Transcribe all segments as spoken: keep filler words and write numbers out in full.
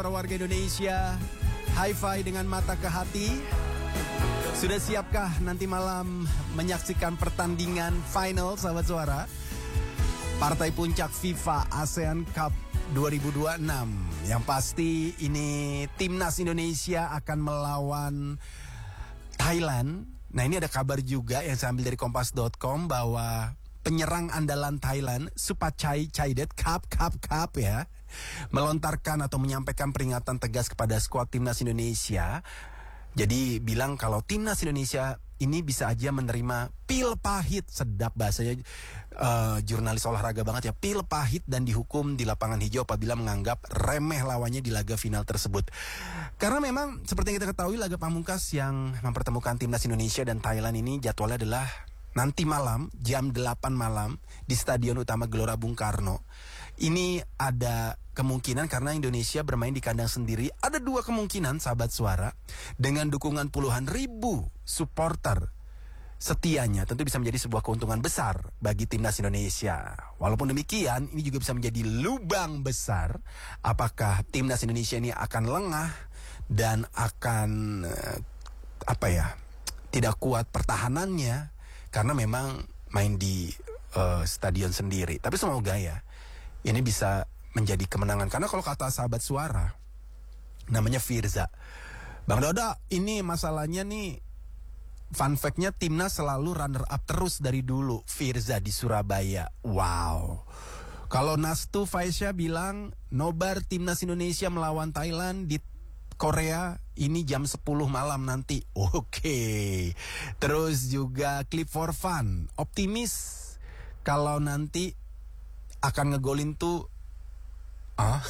Para warga Indonesia, hi-fi dengan mata ke hati. Sudah siapkah nanti malam menyaksikan pertandingan final, sahabat suara? Partai puncak FIFA ASEAN Cup dua ribu dua puluh enam. Yang pasti ini timnas Indonesia akan melawan Thailand. Nah, ini ada kabar juga yang saya ambil dari kompas dot com bahwa penyerang andalan Thailand, Supachai Chaidet Kap Kap Kap ya, melontarkan atau menyampaikan peringatan tegas kepada skuad timnas Indonesia. Jadi bilang kalau timnas Indonesia ini bisa aja menerima pil pahit, sedap bahasanya uh, jurnalis olahraga banget ya, pil pahit dan dihukum di lapangan hijau apabila menganggap remeh lawannya di laga final tersebut. Karena memang seperti yang kita ketahui, laga pamungkas yang mempertemukan timnas Indonesia dan Thailand ini jadwalnya adalah nanti malam jam delapan malam di Stadion Utama Gelora Bung Karno. Ini ada kemungkinan karena Indonesia bermain di kandang sendiri, ada dua kemungkinan sahabat suara, dengan dukungan puluhan ribu supporter setianya tentu bisa menjadi sebuah keuntungan besar bagi timnas Indonesia. Walaupun demikian, ini juga bisa menjadi lubang besar. Apakah timnas Indonesia ini akan lengah dan akan eh, apa ya, tidak kuat pertahanannya karena memang main di uh, stadion sendiri. Tapi semoga ya ini bisa menjadi kemenangan. Karena kalau kata sahabat suara namanya Firza, Bang Dodo, ini masalahnya nih, fun fact-nya timnas selalu runner up terus dari dulu. Firza di Surabaya. Wow. Kalau Nastu Faisya bilang nobar timnas Indonesia melawan Thailand di Korea ini jam sepuluh malam nanti. Oke. Terus juga Clip for Fun optimis kalau nanti akan ngegolin tuh ah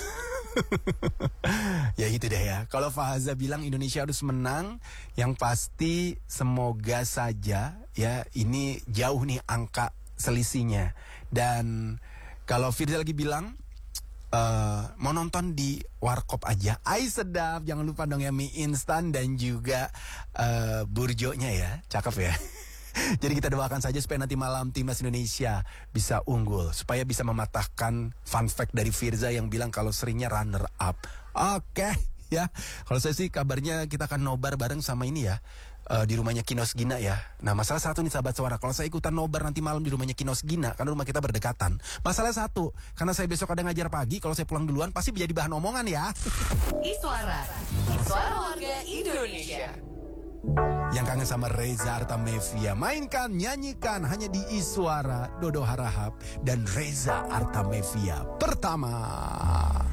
ya gitu deh ya. Kalau Fahaza bilang Indonesia harus menang, yang pasti semoga saja ya ini jauh nih angka selisihnya. Dan kalau Firza lagi bilang Uh, mau nonton di warkop aja, ai sedap, jangan lupa dong ya mie instan dan juga uh, burjonya ya, cakep ya. Jadi kita doakan saja supaya nanti malam timnas Indonesia bisa unggul, supaya bisa mematahkan fun fact dari Firza yang bilang kalau seringnya runner up. Oke okay, ya, kalau saya sih kabarnya kita akan nobar bareng sama ini ya, uh, di rumahnya Kinos Gina ya. Nah masalah satu nih sahabat suara, kalau saya ikutan nobar nanti malam di rumahnya Kinos Gina, karena rumah kita berdekatan. Masalah satu, karena saya besok ada ngajar pagi, kalau saya pulang duluan pasti menjadi bahan omongan ya. Iswara, Iswara warga Indonesia. Yang kangen sama Reza Artamevia, mainkan, nyanyikan hanya di Iswara. Dodo Harahap dan Reza Artamevia pertama.